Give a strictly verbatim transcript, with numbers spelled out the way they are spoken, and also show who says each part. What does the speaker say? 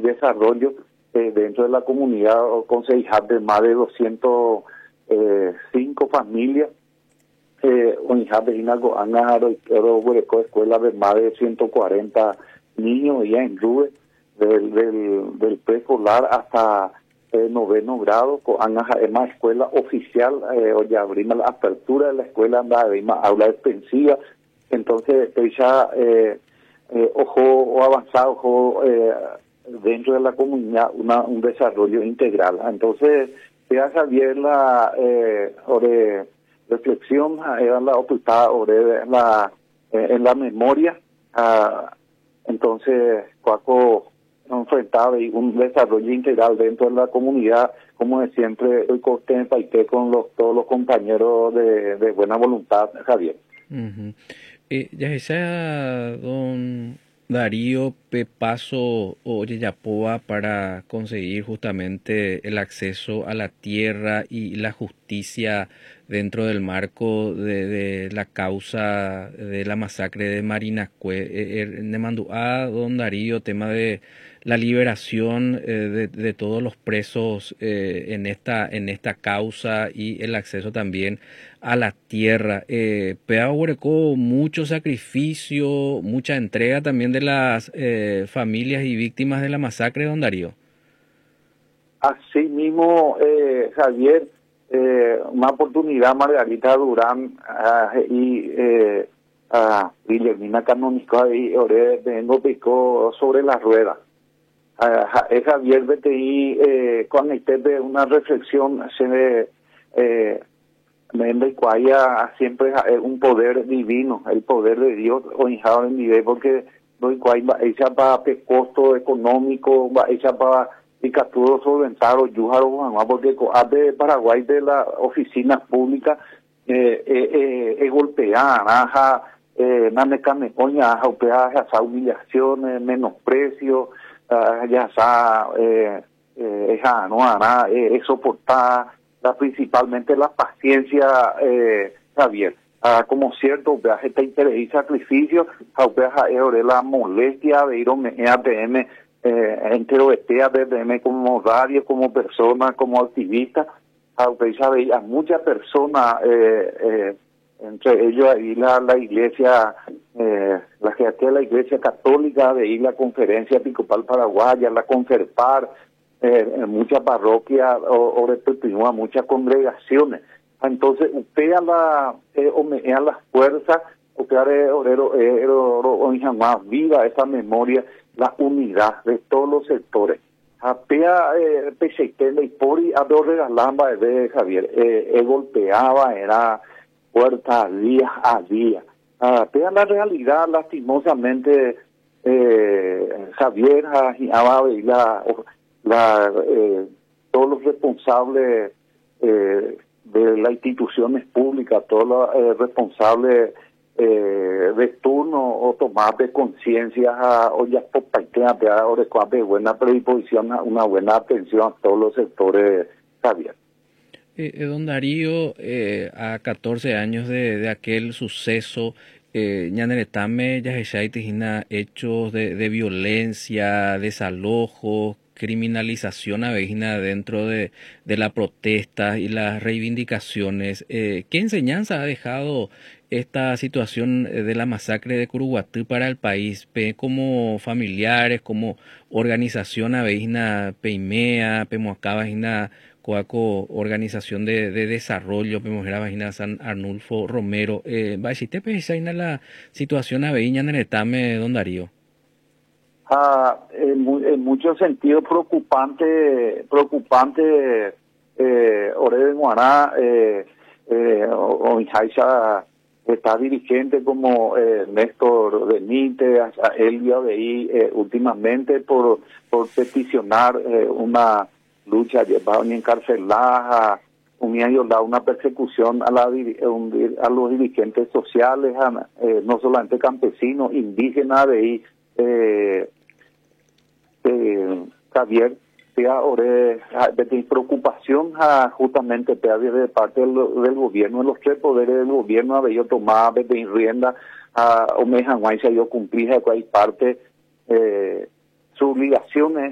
Speaker 1: desarrollo eh, dentro de la comunidad concejal de más de doscientas cinco familias. Eh, escuela de más de ciento cuarenta niños ya en Rube, del, del, del preescolar hasta eh, noveno grado, con una escuela oficial, eh, hoy abrimos la apertura de la escuela, abrimos aula extensiva, entonces ya eh, eh, ojo o avanzado, ojo eh, dentro de la comunidad, una, un desarrollo integral. Entonces, te hace bien la eh, ore, reflexión, era la ocultada ore, la, eh, en la memoria, ah, entonces, Cuaco enfrentaba un desarrollo integral dentro de la comunidad, como de siempre, el coste en Paité con los, todos los compañeros de, de buena voluntad, Javier.
Speaker 2: Uh-huh. Eh, ya sea don Darío Pepaso o Yeyapoa para conseguir justamente el acceso a la tierra y la justicia dentro del marco de, de la causa de la masacre de Marinacue. Ne mandua don Darío, tema de la liberación eh, de, de todos los presos eh, en esta en esta causa y el acceso también a la tierra. Eh, Pea hueco mucho sacrificio, mucha entrega también de las eh, familias y víctimas de la masacre, don Darío.
Speaker 1: Así mismo, eh, Javier, eh, una oportunidad, Margarita Durán uh, y eh, uh, Guillermina Canónico y Ore vengo picó sobre la rueda. Uh, Javier B T I, eh, con este una reflexión se ve eh, me cuaya siempre es un poder divino, el poder de Dios o hijado en nivel, porque no va hecha para costo económico, va hecha para y capturo solventar o yujaro, porque de Paraguay de las oficinas públicas eh, eh, eh, golpeada, naja, eh, name cane coña, golpeada, ya sea humillaciones, menosprecio, uh, ya sea eh, eh, ya no nada, eh, es soportar principalmente la paciencia, eh, Javier. Ah, como cierto, viaje te interés y sacrificio, viaja es la molestia de ir a A P M, eh, entero este A P M como radio, como persona, como activista, a muchas personas, eh, eh, entre ellos ahí la, la iglesia, eh, la jerarquía de la iglesia católica, de ahí la conferencia episcopal paraguaya, la Conferpar, Eh, en muchas parroquias o, o respectivo a muchas congregaciones. Entonces, usted a la eh, a las fuerzas, usted a más viva esa memoria, la unidad de todos los sectores. Apea P y Pori a dos regalamba de Javier, eh, golpeaba, era puerta día a día. Apea la realidad, lastimosamente, eh, Javier, y la La, eh, todos los responsables eh, de las instituciones públicas, todos los eh, responsables eh, de turno o tomar de conciencia o ya de buena predisposición, una buena atención a todos los sectores, Javier.
Speaker 2: Eh, don Darío, eh, a catorce años de, de aquel suceso, eh, ñaneretame ya hechos de, de violencia, desalojos, criminalización avejina dentro de, de la protesta y las reivindicaciones. Eh, ¿Qué enseñanza ha dejado esta situación de la masacre de Curuguatú para el país? Pe, como familiares, como organización avejina Peimea, Pemoacá vagina Coaco, organización de, de desarrollo, Pemojera vagina San Arnulfo Romero. Eh, ¿Va a existir la situación avejina en el etame, don Darío?
Speaker 1: Ah, en, en muchos sentidos preocupante, preocupante, eh, Ore de Guaná, eh, eh, o Injaiza está dirigente como eh, Néstor Benítez, Elvia de ahí, eh, últimamente por, por peticionar eh, una lucha, llevada encarcelada, una persecución a, la, a los dirigentes sociales, a, eh, no solamente campesinos, indígenas de ahí, eh, eh, Javier, ore de preocupación a, justamente de parte del, del gobierno, de los tres poderes del gobierno, había yo tomado de rienda a Omeja Guaysa, yo cumplí a cual parte eh, sus obligaciones